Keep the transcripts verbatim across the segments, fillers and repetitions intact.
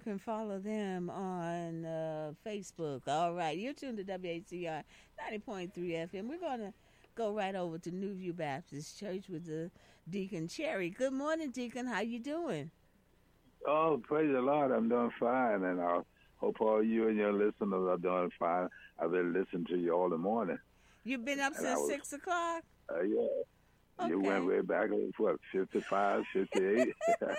can follow them on uh, Facebook. All right. You're tuned to W H C R ninety point three F M. We're going to go right over to New View Baptist Church with the Deacon Cherry. Good morning, Deacon. How you doing? Oh, praise the Lord. I'm doing fine, and I hope all you and your listeners are doing fine. I've been listening to you all the morning. You've been up And I since was- six o'clock? Uh, yeah. You Okay. went way back, what, fifty-five, fifty-eight?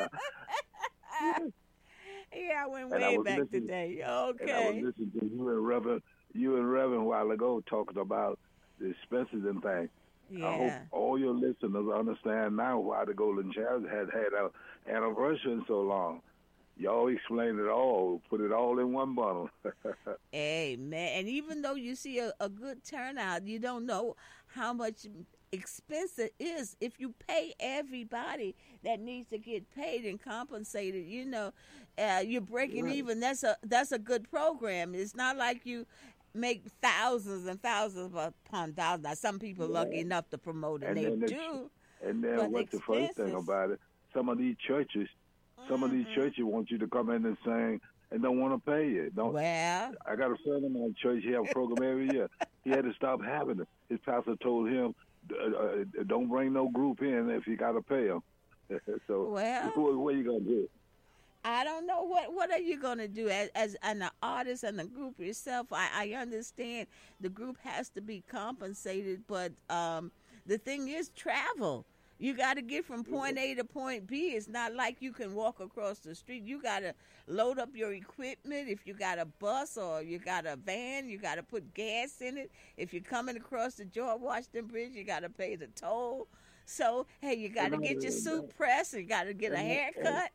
Yeah, I went And I way was back listening- today. And I was Okay. listening to you and Reverend, you and Reverend a while ago talking about the expenses and things. I hope Yeah. all your listeners understand now why the Golden Child had had an anniversary in so long. Y'all explained it all, put it all in one bundle. Amen. And even though you see a, a good turnout, you don't know how much expense it is if you pay everybody that needs to get paid and compensated. You know, uh, you're breaking Right. even. That's a that's a good program. It's not like you make thousands and thousands upon thousands. Now, some people Yeah. lucky enough to promote, and, And they then the- do. And then But what's the first thing expenses- about it? Some of these churches, some of these Mhm. churches want you to come in and sing and don't want to pay you. Don't. Well, I got a friend in my church. He have a program every year. He had to stop having it. His pastor told him, uh, uh, "Don't bring no group in if you got to pay them." So Well. what, what you gonna do? I don't know what what are you gonna do as as an artist and the group yourself. I, I understand the group has to be compensated, but um, the thing is travel. You got to get from point A to point B. It's not like you can walk across the street. You got to load up your equipment. If you got a bus or you got a van, you got to put gas in it. If you're coming across the George Washington Bridge, you got to pay the toll. So hey, you got to get your suit pressed. You got to get a haircut.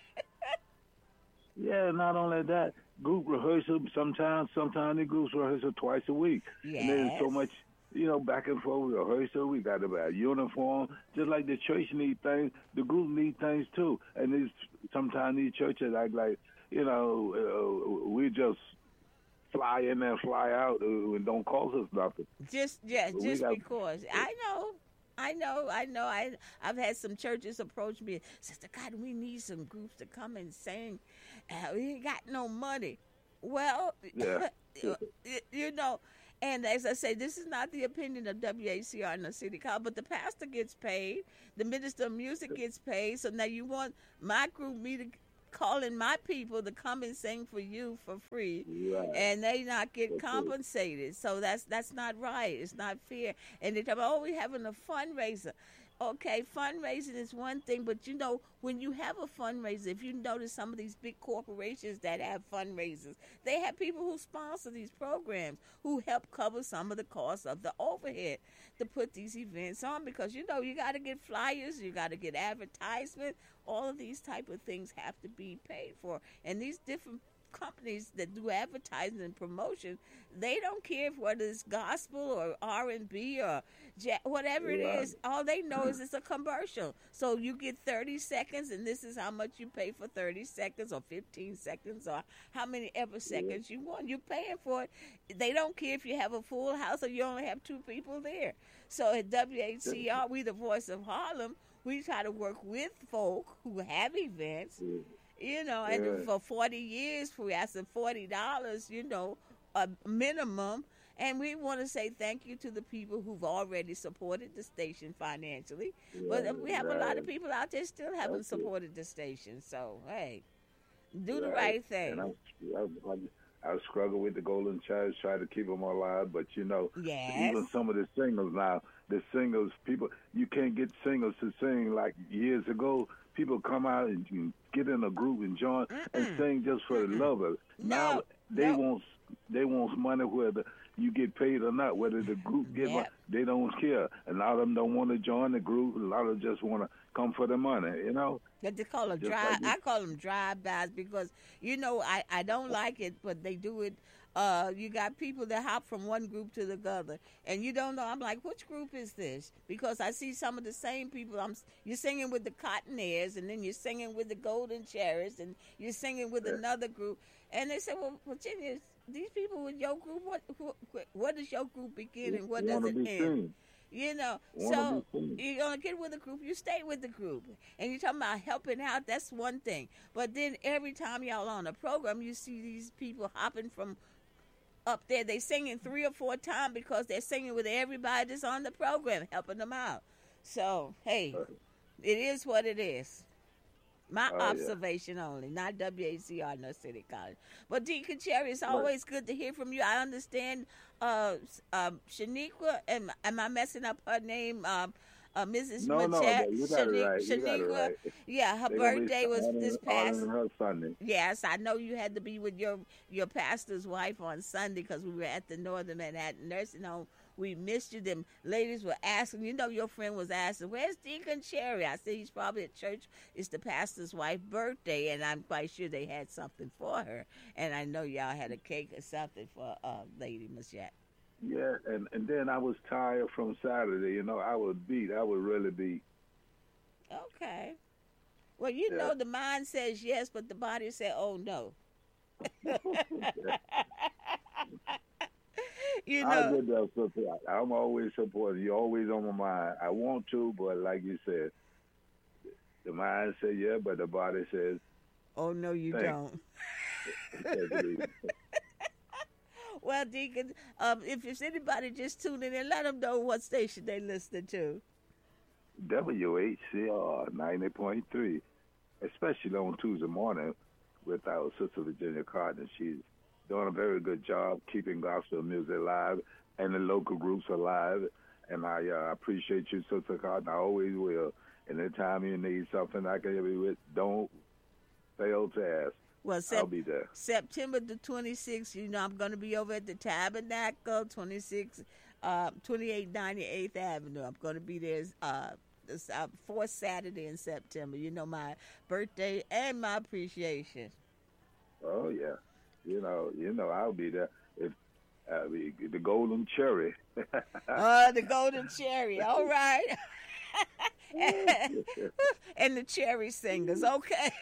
Yeah, not only that, group rehearsal sometimes, sometimes the groups rehearsal twice a week. And there's so Yes. much, you know, back and forth rehearsal. We got to wear a uniform. Just like the church need things, the group need things too. And these sometimes these churches act like, you know, uh, we just fly in and fly out. Uh, it don't cost us nothing. Just yeah, But we just got- because I know, I know, I know. I I've had some churches approach me, Sister God, we need some groups to come and sing. Uh, we ain't got no money. Well, Yeah. you, you know, and as I say, this is not the opinion of W A C R and the city council, but the pastor gets paid, the minister of music gets paid. So now you want my group, me to call in my people to come and sing for you for free, Right. and they not get That's it. compensated. So that's that's not right. It's not fair. And they talk about, oh, we having a fundraiser. Okay, fundraising is one thing, but you know, when you have a fundraiser, if you notice some of these big corporations that have fundraisers, they have people who sponsor these programs who help cover some of the costs of the overhead to put these events on, because you know you got to get flyers, you got to get advertisement, all of these type of things have to be paid for. And these different companies that do advertising and promotion, they don't care if whether it's gospel or R and B or ja- whatever it Right. is. All they know is it's a commercial. So you get thirty seconds, and this is how much you pay for thirty seconds or fifteen seconds or how many ever seconds you want. You're paying for it. They don't care if you have a full house or you only have two people there. So at W H C R, we the voice of Harlem, we try to work with folk who have events. You know, and Yeah. for forty years, we asked them forty dollars, you know, a minimum. And we want to say thank you to the people who've already supported the station financially. But Right, we have a lot of right. people out there still haven't That's it. supported the station. So, hey, do the Right. right thing. And I, I, I struggle with the Golden Child, try to keep them alive, but you know, Yes. even some of the singers now, the singers, people, you can't get singers to sing like years ago. People come out and you get in a group and join and sing just for the love of it. Now No, they no. want they want money whether you get paid or not, whether the group get Yep. money. They don't care. A lot of them don't want to join the group. A lot of them just want to come for the money, you know? That they call them Just drive. like you- I call them drive-bys because you know I, I don't like it, but they do it. Uh, you got people that hop from one group to the other, and you don't know. I'm like, which group is this? Because I see some of the same people. I'm you're singing with the Cottonaires, and then you're singing with the Golden Cherries, and you're singing with Yeah. another group. And they say, well, Virginia, these people with your group, what what, what does your group begin and what does wanna it be end? seen. You know, Wanna so be seen. you're going to get with the group, you stay with the group. And you're talking about helping out, that's one thing. But then every time y'all on a program, you see these people hopping from up there. They singing three or four times because they're singing with everybody that's on the program, helping them out. So, hey, Uh, it is what it is. My Oh, yeah. observation only, not W A C R, no City College. But Deacon Cherry, it's always good to hear from you. I understand uh, uh, Shaniqua, am, am I messing up her name? Um, uh, Missus No, no, Machet, but you got it Shani- right. You got it Shaniqua, right. yeah, her They gonna be birthday was honoring- this past. honoring her Sunday. Yes, I know you had to be with your your pastor's wife on Sunday because we were at the Northern Manhattan Nursing Home. We missed you. Them ladies were asking, you know, your friend was asking, where's Deacon Cherry? I said, he's probably at church. It's the pastor's wife's birthday, and I'm quite sure they had something for her. And I know y'all had a cake or something for uh, Lady Machet. Yeah, and, and then I was tired from Saturday. You know, I was beat. I was really beat. Okay. Well, you Yeah. know, the mind says yes, but the body said, oh, no. You I know. get that support. I'm always supporting. You're always on my mind. I want to, but like you said, the mind says yeah, but the body says, Oh, no, you Thanks. don't. Well, Deacon, um, if it's anybody just tuning in, let them know what station they listening to. W H C R ninety point three, especially on Tuesday morning with our sister Virginia Carter. She's doing a very good job keeping gospel music alive and the local groups alive. And I uh, appreciate you, Sister Carter. I always will. Anytime you need something I can help you with, don't fail to ask. Well, I'll sep- be there. September the twenty-sixth, you know, I'm going to be over at the Tabernacle, twenty-six, uh, twenty-eight ninety-eighth Avenue. I'm going to be there uh, this uh, fourth Saturday in September. You know, my birthday and my appreciation. Oh yeah, you know, you know, I'll be there. If uh, the, the golden cherry. Uh, the golden cherry. All right. And the cherry singers. Okay.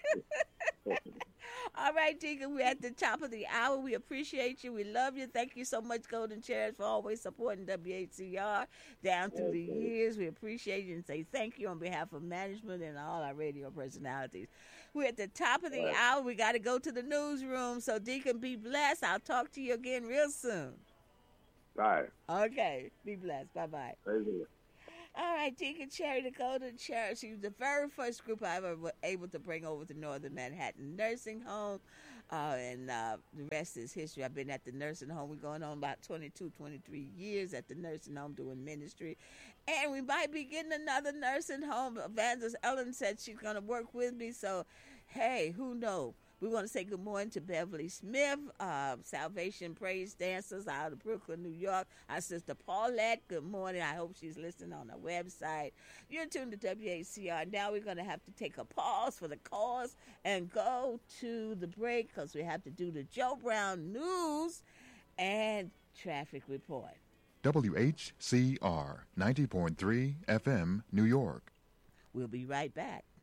All right, Deacon, we're at the top of the hour. We appreciate you. We love you. Thank you so much, Golden Cherries, for always supporting W H C R down through the Okay. years. We appreciate you and say thank you on behalf of management and all our radio personalities. We're at the top of the Right. hour. We got to go to the newsroom. So, Deacon, be blessed. I'll talk to you again real soon. Bye. Okay. Be blessed. Bye-bye. Praise the Lord. All right, Deacon Cherry, the Golden Cherry. She was the very first group I ever was able to bring over to Northern Manhattan Nursing Home. Uh, and uh, the rest is history. I've been at the nursing home. We're going on about twenty-two, twenty-three years at the nursing home doing ministry. And we might be getting another nursing home. Evangelist Ellen said she's going to work with me. So, hey, who knows? We want to say good morning to Beverly Smith, uh, Salvation Praise Dancers out of Brooklyn, New York. Our sister Paulette, good morning. I hope she's listening on our website. You're tuned to W A C R. Now we're going to have to take a pause for the cause and go to the break because we have to do the Joe Brown news and traffic report. W H C R ninety point three F M, New York. We'll be right back.